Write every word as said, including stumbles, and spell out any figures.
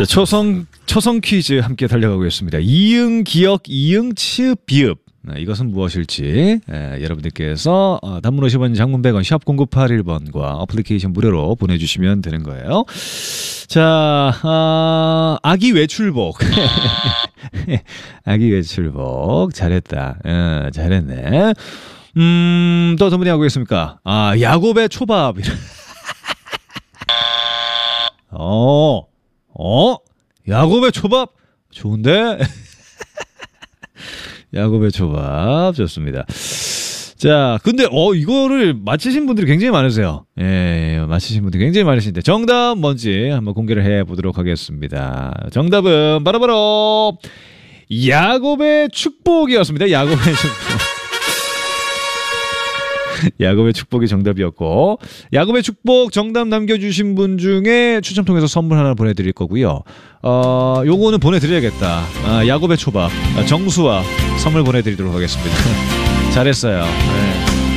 자, 초성 초성 퀴즈 함께 달려가고 있습니다. 이응 기억 이응 치읍 비읍. 네, 이것은 무엇일지 예, 여러분들께서 어, 단문 오십 원 장문 백 원 샵 공구팔일 번과 어플리케이션 무료로 보내주시면 되는 거예요. 자, 어, 아기 외출복. 아기 외출복 잘했다. 어, 잘했네. 음, 또 어떤 분이 하고 있습니까? 아, 야곱의 초밥. 어, 어, 야곱의 초밥 좋은데? 야곱의 초밥 좋습니다. 자, 근데 어 이거를 맞히신 분들이 굉장히 많으세요. 예, 맞히신 분들이 굉장히 많으신데 정답 뭔지 한번 공개를 해보도록 하겠습니다. 정답은 바로바로 야곱의 축복이었습니다. 야곱의 축복. 야곱의 축복이 정답이었고, 야곱의 축복 정답 남겨주신 분 중에 추첨 통해서 선물 하나 보내드릴 거고요. 어, 요거는 보내드려야겠다. 아, 야곱의 초밥 아, 정수와 선물 보내드리도록 하겠습니다. 잘했어요. 네.